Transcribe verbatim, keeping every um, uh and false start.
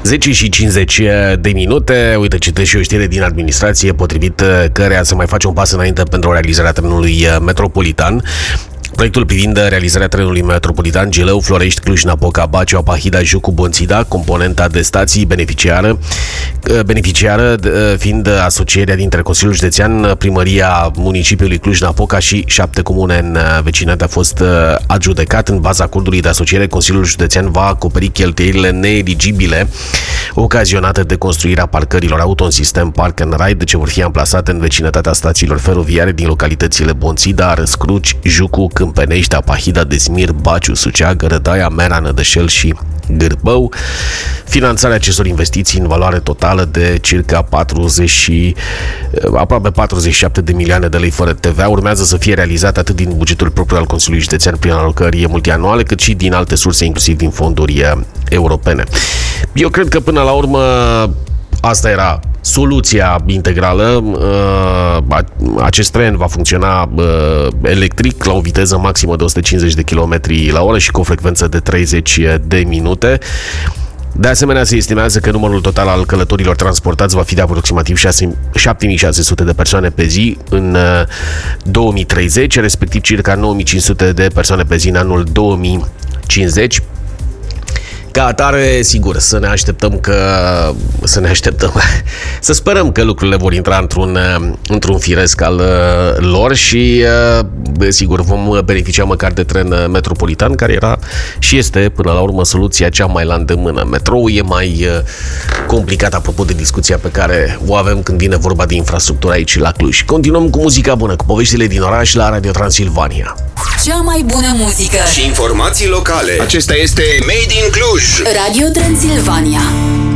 zece și cincizeci de minute. Uite, citesc și o știre din administrație, potrivit căreia se mai face un pas înainte pentru realizarea trenului metropolitan. Proiectul privind realizarea trenului metropolitan Gileu, Florești, Cluj-Napoca, Bacău, Apahida, Jucu, Bonțida, componenta de stații beneficiară, beneficiară fiind asocierea dintre Consiliul Județean, Primăria Municipiului Cluj-Napoca și șapte comune în vecinătate a fost adjudecat. În baza acordului de asociere, Consiliul Județean va acoperi cheltuielile neeligibile ocazionate de construirea parcărilor auto în sistem Park and Ride, ce vor fi amplasate în vecinătatea stațiilor feroviare din localitățile Bonțida, Răscruci, Jucu, Câmpenești, Apahida, Desmir, Baciu, Suceagă, Rădaia, Mera, Nădășel și Gârbău. Finanțarea acestor investiții în valoare totală de circa patruzeci, aproape patruzeci și șapte de milioane de lei fără T V A urmează să fie realizată atât din bugetul propriu al Consiliului Județean prin alocări multianuale, cât și din alte surse, inclusiv din fonduri europene. Eu cred că până la urmă asta era soluția integrală. Acest tren va funcționa electric la o viteză maximă de o sută cincizeci de kilometri la oră și cu o frecvență de treizeci de minute. De asemenea, se estimează că numărul total al călătorilor transportați va fi de aproximativ șapte mii șase sute de persoane pe zi în două mii treizeci, respectiv circa nouă mii cinci sute de persoane pe zi în anul două mii cincizeci. Ca atare, sigur, să ne așteptăm că să ne așteptăm să sperăm că lucrurile vor intra într-un, într-un firesc al lor și sigur vom beneficia măcar de tren metropolitan, care era și este până la urmă soluția cea mai la îndemână. Metroul e mai complicat, apropo de discuția pe care o avem când vine vorba de infrastructură aici la Cluj. Continuăm cu muzica bună, cu poveștile din oraș la Radio Transilvania. Cea mai bună muzică și informații locale. Acesta este Made in Cluj. Radio Transilvania.